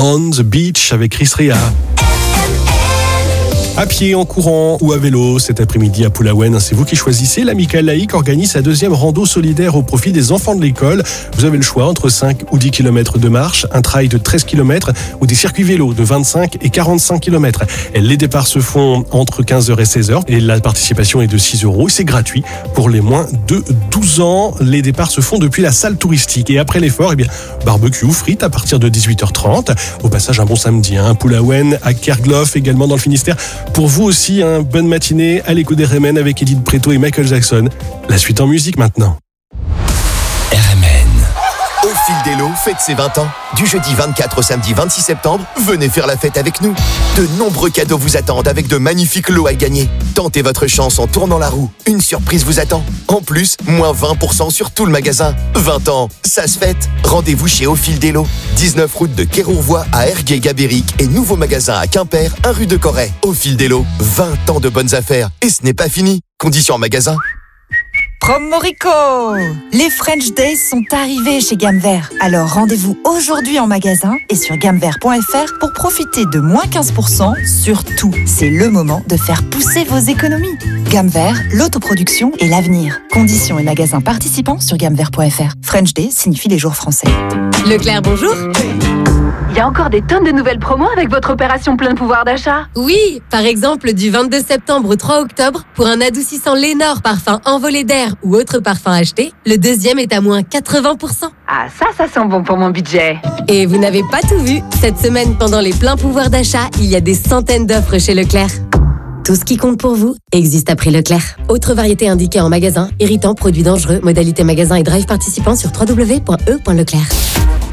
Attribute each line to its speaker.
Speaker 1: On the Beach avec Chris Rea. À pied, en courant ou à vélo, cet après-midi à Pulawen, c'est vous qui choisissez. L'Amicale laïque organise sa deuxième rando solidaire au profit des enfants de l'école. Vous avez le choix entre 5 ou 10 km de marche, un trail de 13 km ou des circuits vélos de 25 et 45 km. Les départs se font entre 15h et 16h et la participation est de 6 €. C'est gratuit pour les moins de 12 ans. Les départs se font depuis la salle touristique. Et après l'effort, barbecue, frites à partir de 18h30. Au passage, un bon samedi, Pulawen, à Kerglof, également dans le Finistère. Pour vous aussi, bonne matinée à l'écho des RMN avec Edith Preto et Michael Jackson. La suite en musique maintenant.
Speaker 2: RMN. Au fil d'Elo fête ses 20 ans. Du jeudi 24 au samedi 26 septembre, venez faire la fête avec nous. De nombreux cadeaux vous attendent avec de magnifiques lots à gagner. Tentez votre chance en tournant la roue. Une surprise vous attend. En plus, moins 20% sur tout le magasin. 20 ans, ça se fête. Rendez-vous chez Au fil d'Elo. 19 route de Quérourvois à Ergué-Gabéric et nouveau magasin à Quimper, 1 rue de Corray. Au fil d'Elo, 20 ans de bonnes affaires. Et ce n'est pas fini. Conditions en magasin.
Speaker 3: Promorico! Les French Days sont arrivés chez Gamme Vert. Alors rendez-vous aujourd'hui en magasin et sur gammevert.fr pour profiter de moins 15% sur tout. C'est le moment de faire pousser vos économies. Gamme Vert, l'autoproduction et l'avenir. Conditions et magasins participants sur gammevert.fr. French Days signifie les jours français.
Speaker 4: Leclerc, bonjour.
Speaker 5: Il y a encore des tonnes de nouvelles promos avec votre opération plein pouvoir d'achat.
Speaker 4: Oui, par exemple du 22 septembre au 3 octobre, pour un adoucissant Lénore parfum envolé d'air ou autre parfum acheté, le deuxième est à moins 80%.
Speaker 5: Ah ça sent bon pour mon budget.
Speaker 4: Et vous n'avez pas tout vu. Cette semaine, pendant les pleins pouvoirs d'achat, il y a des centaines d'offres chez Leclerc. Tout ce qui compte pour vous existe à prix Leclerc. Autre variété indiquée en magasin, irritant, produits dangereux, modalité magasin et drive participant sur www.e.leclerc.